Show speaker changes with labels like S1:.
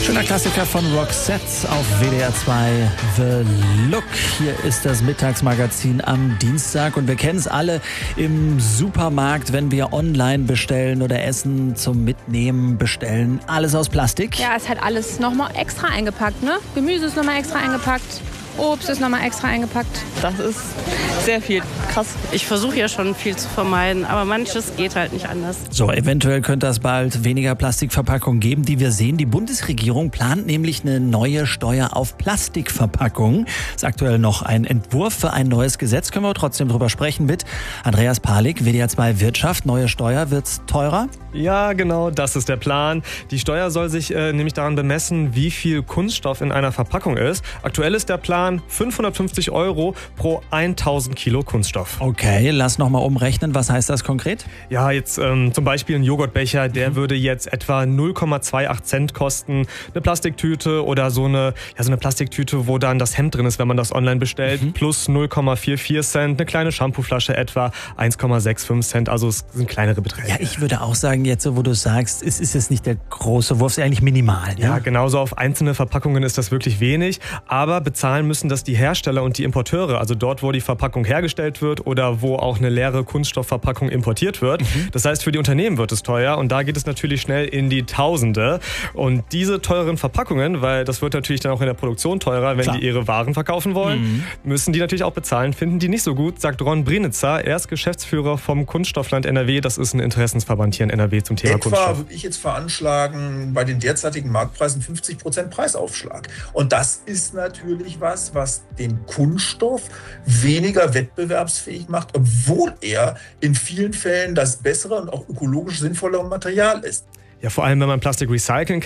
S1: Schöner Klassiker von Roxette auf WDR 2, The Look. Hier ist das Mittagsmagazin am Dienstag und wir kennen es alle im Supermarkt, wenn wir online bestellen oder Essen zum Mitnehmen bestellen. Alles aus Plastik.
S2: Ja, ist halt alles nochmal extra eingepackt, ne? Gemüse ist nochmal extra eingepackt. Obst ist nochmal extra eingepackt.
S3: Das ist sehr viel. Krass. Ich versuche ja schon viel zu vermeiden, aber manches geht halt nicht anders.
S1: So, eventuell könnte es bald weniger Plastikverpackungen geben, die wir sehen. Die Bundesregierung plant nämlich eine neue Steuer auf Plastikverpackungen. Ist aktuell noch ein Entwurf für ein neues Gesetz. Können wir trotzdem drüber sprechen mit Andreas Palik, WDR 2 Wirtschaft. Neue Steuer, wird's teurer?
S4: Ja, genau, das ist der Plan. Die Steuer soll sich nämlich daran bemessen, wie viel Kunststoff in einer Verpackung ist. Aktuell ist der Plan 550 € pro 1000 Kilo Kunststoff.
S1: Okay, lass nochmal umrechnen. Was heißt das konkret?
S4: Ja, jetzt zum Beispiel ein Joghurtbecher, der würde jetzt etwa 0,28 Cent kosten. Eine Plastiktüte oder so eine Plastiktüte, wo dann das Hemd drin ist, wenn man das online bestellt, plus 0,44 Cent. Eine kleine Shampooflasche etwa 1,65 Cent. Also es sind kleinere Beträge.
S1: Ja, ich würde auch sagen, jetzt wo du sagst, es ist jetzt nicht der große Wurf, es ist eigentlich minimal. Ne?
S4: Ja, genauso auf einzelne Verpackungen ist das wirklich wenig. Aber bezahlen müssen das die Hersteller und die Importeure. Also dort, wo die Verpackung hergestellt wird oder wo auch eine leere Kunststoffverpackung importiert wird. Das heißt, für die Unternehmen wird es teuer und da geht es natürlich schnell in die Tausende. Und diese teuren Verpackungen, weil das wird natürlich dann auch in der Produktion teurer, wenn die ihre Waren verkaufen wollen, müssen die natürlich auch bezahlen. Finden die nicht so gut, sagt Ron Brinitzer. Er ist Geschäftsführer vom Kunststoffland NRW. Das ist ein Interessensverband hier in NRW zum Thema Kunststoff.
S5: Würde ich jetzt veranschlagen, bei den derzeitigen Marktpreisen 50% Preisaufschlag. Und das ist natürlich was den Kunststoff weniger wettbewerbsfähig macht, obwohl er in vielen Fällen das bessere und auch ökologisch sinnvollere Material ist.
S4: Ja, vor allem, wenn man Plastik recyceln kann.